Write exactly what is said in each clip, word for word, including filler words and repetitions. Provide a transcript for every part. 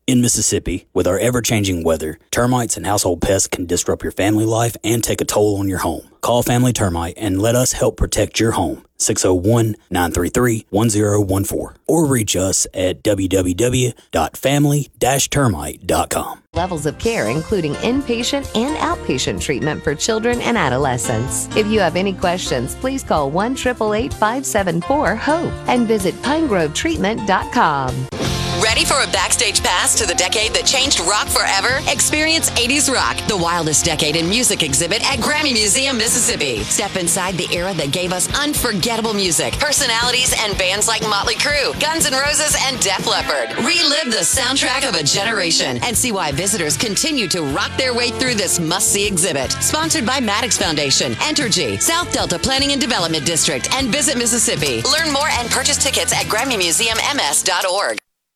In Mississippi, with our ever-changing weather, termites and household pests can disrupt your family life and take a toll on your home. Call Family Termite and let us help protect your home. six oh one, nine three three, one oh one four or reach us at w w w dot family dash termite dot com. Levels of care, including inpatient and outpatient treatment for children and adolescents. If you have any questions, please call one eight eight eight, five seven four, HOPE and visit pine grove treatment dot com. Ready for a backstage pass to the decade that changed rock forever? Experience eighties Rock, the wildest decade in music exhibit at Grammy Museum, Mississippi. Step inside the era that gave us unforgettable music, personalities, and bands like Motley Crue, Guns N' Roses, and Def Leppard. Relive the soundtrack of a generation and see why visitors continue to rock their way through this must-see exhibit. Sponsored by Maddox Foundation, Entergy, South Delta Planning and Development District, and Visit Mississippi. Learn more and purchase tickets at Grammy Museum M S dot org.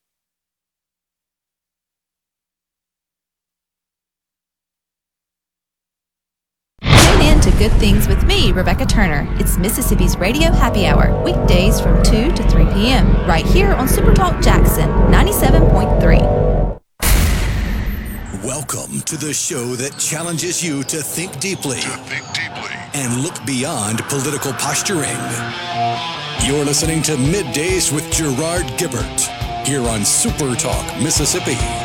To Good Things with me, Rebecca Turner. It's Mississippi's Radio Happy Hour, weekdays from two to three p.m. right here on Super Talk Jackson ninety-seven point three. Welcome to the show that challenges you to think deeply, to think deeply, and look beyond political posturing. You're listening to Middays with Gerard Gibbert here on Super Talk Mississippi.